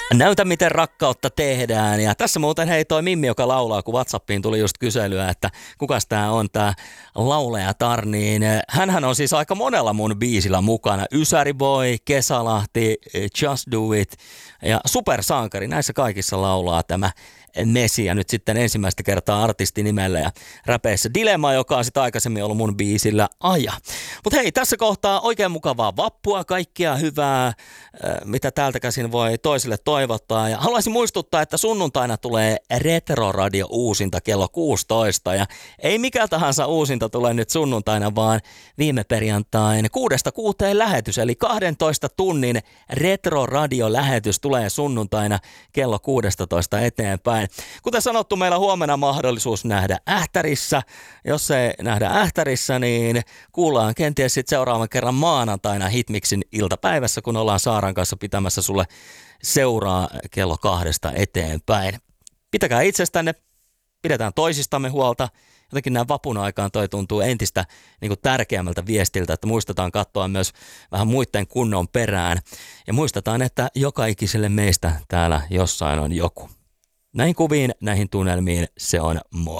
Näytä miten rakkautta tehdään. Ja tässä muuten hei toi Mimmi, joka laulaa, kun WhatsAppiin tuli just kyselyä, että kukas tää on tää laulajatar, niin hänhän on siis aika monella mun biisillä mukana. Ysäri Boy, Kesälahti, Just Do It ja Supersankari. Näissä kaikissa laulaa tämä Mesi ja nyt sitten ensimmäistä kertaa artistinimellä ja räpeissä Dilemma, joka on sitten aikaisemmin ollut mun biisillä Aja. Mutta hei, tässä kohtaa oikein mukavaa vappua, kaikkia hyvää, mitä täältä käsin voi toisille toivottaa. Ja haluaisin muistuttaa, että sunnuntaina tulee Retro-radio uusinta kello 16 ja ei mikä tahansa uusinta tule nyt sunnuntaina, vaan viime perjantain 6-6 lähetys, eli 12 tunnin Retro-radio-lähetys tulee sunnuntaina kello 16 eteenpäin. Kuten sanottu, meillä on huomenna mahdollisuus nähdä Ähtärissä. Jos ei nähdä Ähtärissä, niin kuullaan kenties sitten seuraavan kerran maanantaina Hitmixin iltapäivässä, kun ollaan Saaran kanssa pitämässä sulle seuraa kello 2 eteenpäin. Pitäkää itsestänne, pidetään toisistamme huolta. Jotenkin näin vapun aikaan toi tuntuu entistä niin kuin tärkeämmältä viestiltä, että muistetaan katsoa myös vähän muiden kunnon perään. Ja muistetaan, että joka ikiselle meistä täällä jossain on joku. Näihin kuviin, näihin tunnelmiin, se on moi.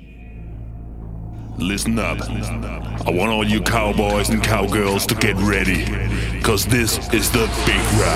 Listen up. I want all you cowboys and cowgirls to get ready, 'cause this is the big ride.